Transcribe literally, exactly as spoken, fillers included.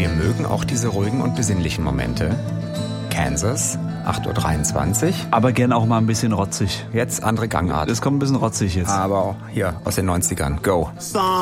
wir mögen auch diese ruhigen und besinnlichen Momente. Kansas, acht Uhr dreiundzwanzig. Aber gern auch mal ein bisschen rotzig. Jetzt andere Gangart. Das kommt ein bisschen rotzig jetzt. Aber hier aus den neunzigern. Go.